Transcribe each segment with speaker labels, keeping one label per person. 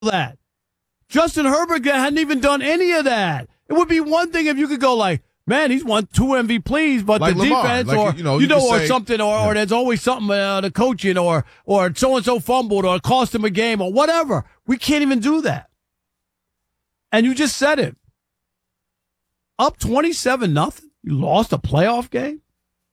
Speaker 1: that. Justin Herbert hadn't even done any of that. It would be one thing if you could go like, man, he's won 2 MVPs, but
Speaker 2: like
Speaker 1: the
Speaker 2: Lamar,
Speaker 1: defense,
Speaker 2: like,
Speaker 1: or something, or there's always something, the coaching, or so and so fumbled, or it cost him a game, or whatever. We can't even do that. And you just said it. Up 27-0. You lost a playoff game.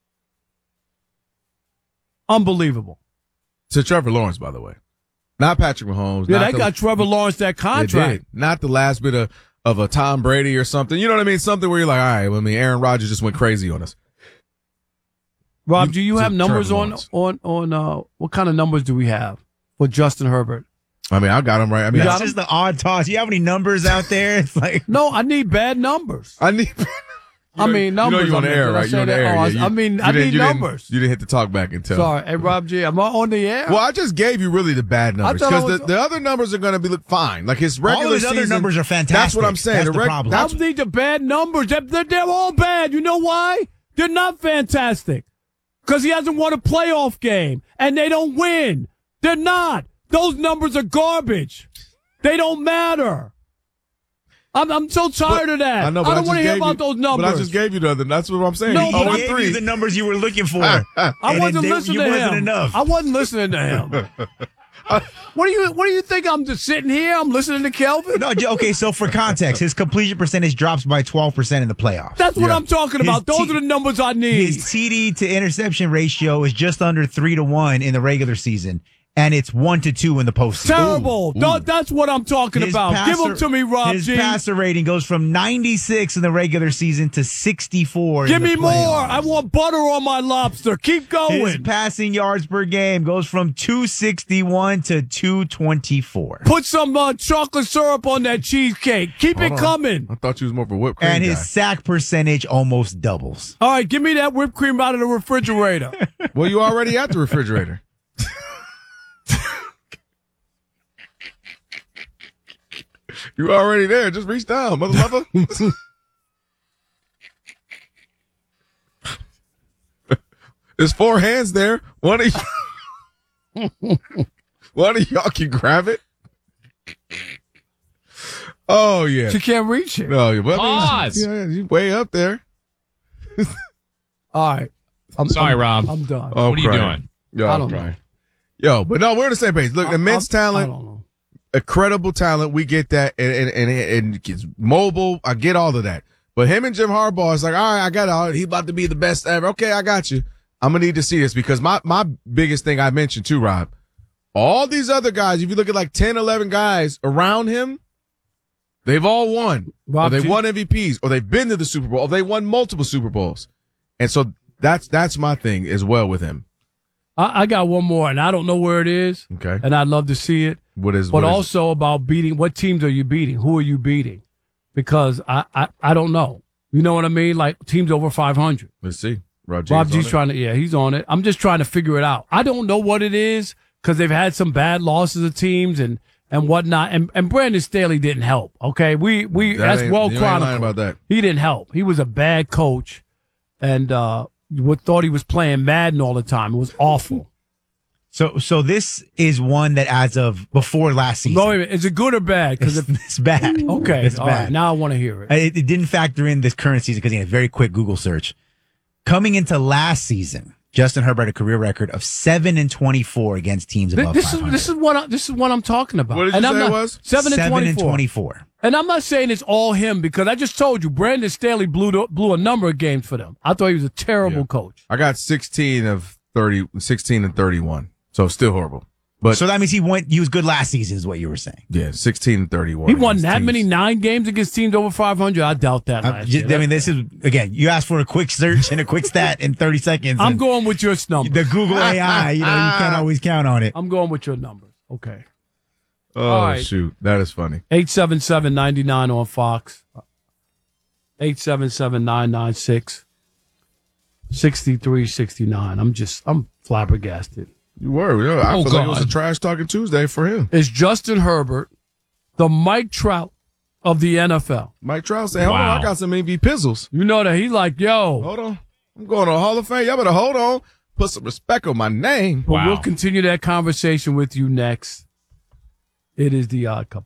Speaker 1: Unbelievable.
Speaker 2: To Trevor Lawrence, by the way, not Patrick Mahomes.
Speaker 1: Yeah, got Trevor Lawrence that contract.
Speaker 2: Not the last bit of a Tom Brady or something. You know what I mean? Something where you're like, all right, I mean, Aaron Rodgers just went crazy on us.
Speaker 1: Rob, do you have numbers on what kind of numbers do we have for Justin Herbert?
Speaker 2: I mean, I got him right. I mean,
Speaker 3: that's just the odd toss. You have any numbers out there? It's like,
Speaker 1: no, I need bad numbers.
Speaker 2: Numbers.
Speaker 1: You
Speaker 2: on the air, right? You're on the air.
Speaker 1: I need numbers.
Speaker 2: You didn't hit the talk back until.
Speaker 1: Sorry. Hey, Rob G, am I on the air?
Speaker 2: Well, I just gave you really the bad numbers because the other numbers are going to look fine. Like his regular
Speaker 3: all his
Speaker 2: season,
Speaker 3: other numbers are fantastic.
Speaker 2: That's what I'm saying.
Speaker 3: That's the problem.
Speaker 1: I need the bad numbers. They're all bad. You know why? They're not fantastic. Because he hasn't won a playoff game, and they don't win. They're not. Those numbers are garbage. They don't matter. I'm so tired of that. I don't want to hear about those numbers.
Speaker 2: But I just gave you the other. That's what I'm saying.
Speaker 3: No, he gave you the numbers you were looking for.
Speaker 1: I wasn't listening to him. I wasn't listening to him. What do you think? I'm just sitting here? I'm listening to Kelvin?
Speaker 3: No, okay, so for context, his completion percentage drops by 12% in the playoffs.
Speaker 1: That's what I'm talking about. Those are the numbers I need.
Speaker 3: His TD to interception ratio is just under 3-1 in the regular season. And it's 1-2 in the postseason.
Speaker 1: Terrible. Ooh. That's what I'm talking about. Give them to me, Rob
Speaker 3: His
Speaker 1: G.
Speaker 3: passer rating goes from 96 in the regular season to 64
Speaker 1: Give me
Speaker 3: playoffs.
Speaker 1: more. I want butter on my lobster. Keep going.
Speaker 3: His passing yards per game goes from 261 to 224.
Speaker 1: Put some chocolate syrup on that cheesecake. Keep it coming.
Speaker 2: I thought you was more of a whipped cream
Speaker 3: And his
Speaker 2: guy.
Speaker 3: sack percentage almost doubles.
Speaker 1: All right, give me that whipped cream out of the refrigerator.
Speaker 2: Well, you already at the refrigerator. You already there. Just reach down, mother. There's 4 hands there. One of y'all can grab it. Oh, yeah.
Speaker 1: She can't reach it.
Speaker 2: No,
Speaker 4: Pause.
Speaker 2: You're way up there.
Speaker 1: All right.
Speaker 4: Sorry, Rob.
Speaker 1: I'm done.
Speaker 2: Oh,
Speaker 4: what are you doing?
Speaker 2: Yo,
Speaker 1: I don't know.
Speaker 2: Yo, but no, we're on the same page. Look, immense talent.
Speaker 1: I don't know.
Speaker 2: Incredible talent. We get that. And it's mobile. I get all of that. But him and Jim Harbaugh is like, all right, I got it. He's about to be the best ever. Okay, I got you. I'm going to need to see this because my biggest thing I mentioned too, Rob, all these other guys, if you look at like 10, 11 guys around him, they've all won. Or they won MVPs, or they've been to the Super Bowl, or they won multiple Super Bowls. And so that's my thing as well with him.
Speaker 1: I got one more, and I don't know where it is.
Speaker 2: Okay.
Speaker 1: And I'd love to see it.
Speaker 2: What is
Speaker 1: about beating. What teams are you beating? Who are you beating? Because I don't know. You know what I mean? Like teams over 500.
Speaker 2: Let's see. Rob
Speaker 1: G's trying to. Yeah, he's on it. I'm just trying to figure it out. I don't know what it is because they've had some bad losses of teams and whatnot. And Brandon Staley didn't help. Okay, that's well chronicled.
Speaker 2: About that.
Speaker 1: He didn't help. He was a bad coach, and thought he was playing Madden all the time. It was awful.
Speaker 3: So this is one that as of before last season.
Speaker 1: Wait a minute. Is it good or bad? Because
Speaker 3: it's bad.
Speaker 1: Okay.
Speaker 3: It's bad.
Speaker 1: Right, now I want to hear it.
Speaker 3: It didn't factor in this current season because he had a very quick Google search. Coming into last season, Justin Herbert had a career record of 7-24 against teams above 500.
Speaker 1: This is what I'm talking about.
Speaker 2: What did you say it was?
Speaker 1: 7-24. And I'm not saying it's all him because I just told you Brandon Staley blew a number of games for them. I thought he was a terrible coach.
Speaker 2: I got 16 and 31. So still horrible. But
Speaker 3: so that means he was good last season is what you were saying.
Speaker 2: Yeah, 16 and 31.
Speaker 1: He won that many 9 games against teams over 500. I doubt that.
Speaker 3: I mean, this is, again, you asked for a quick search and a quick stat in 30 seconds.
Speaker 1: I'm going with your number.
Speaker 3: The Google AI, you can't always count on it.
Speaker 1: I'm going with your numbers. Okay.
Speaker 2: Oh, right. Shoot. That is funny.
Speaker 1: 877-99 on Fox. 877-996-6369. I'm flabbergasted.
Speaker 2: You were. Yeah, I feel like it was a trash talking Tuesday for him.
Speaker 1: Is Justin Herbert the Mike Trout of the NFL?
Speaker 2: Mike Trout saying, hold on, I got some MVP pizzles.
Speaker 1: You know that he's like, yo.
Speaker 2: Hold on. I'm going to the Hall of Fame. Y'all better hold on. Put some respect on my name.
Speaker 1: But we'll continue that conversation with you next. It is The Odd Couple.